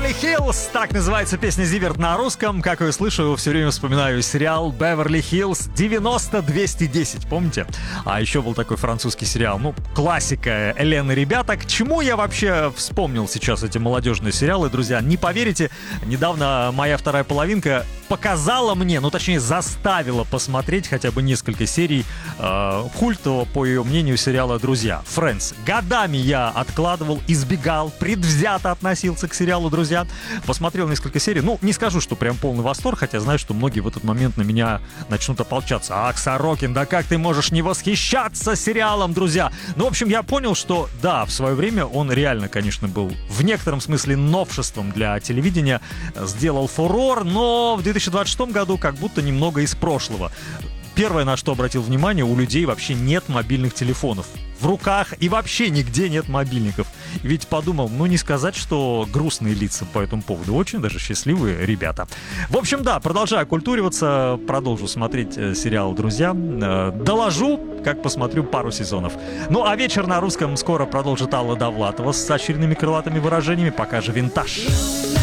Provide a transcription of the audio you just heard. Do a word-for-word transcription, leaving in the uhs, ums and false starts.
Беверли-Хиллз, так называется песня Зиверт на русском. Как я слышу, все время вспоминаю сериал Беверли-Хиллз девяносто двести десять, помните? А еще был такой французский сериал, ну, классика Элен и ребята. К чему я вообще вспомнил сейчас эти молодежные сериалы, друзья? Не поверите, недавно моя вторая половинка показала мне, ну, точнее, заставила посмотреть хотя бы несколько серий э, культового, по ее мнению, сериала «Друзья». Friends. Годами я откладывал, избегал, предвзято относился к сериалу «Друзья». Посмотрел несколько серий. Ну, не скажу, что прям полный восторг, хотя знаю, что многие в этот момент на меня начнут ополчаться. Ах, Сорокин, да как ты можешь не восхищаться сериалом «Друзья»? Ну, в общем, я понял, что да, в свое время он реально, конечно, был в некотором смысле новшеством для телевидения, сделал фурор, но в две тысячи двадцать шестом году как будто немного из прошлого. Первое, на что обратил внимание, у людей вообще нет мобильных телефонов в руках и вообще нигде нет мобильников. Ведь подумал, ну не сказать, что грустные лица по этому поводу, очень даже счастливые ребята. В общем, да, продолжаю окультуриваться, продолжу смотреть э, сериал «Друзья». Э, доложу, как посмотрю пару сезонов. Ну а вечер на русском скоро продолжит Алла Довлатова с очередными крылатыми выражениями. Пока же «Винтаж».